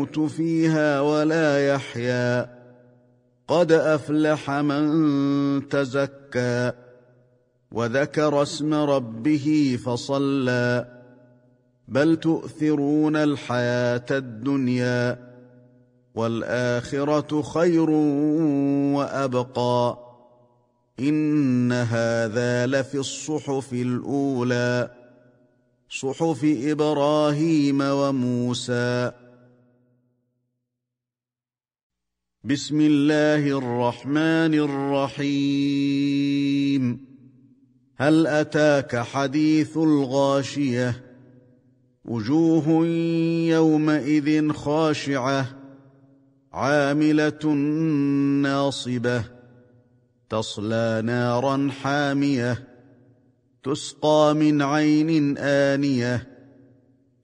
يموت فيها ولا يحيا قد أفلح من تزكى وذكر اسم ربه فصلى بل تؤثرون الحياة الدنيا والآخرة خير وأبقى إن هذا لفي الصحف الأولى صحف إبراهيم وموسى. بسم الله الرحمن الرحيم. هل أتاك حديث الغاشية وجوه يومئذ خاشعة عاملة ناصبة تصلى نارا حامية تسقى من عين آنية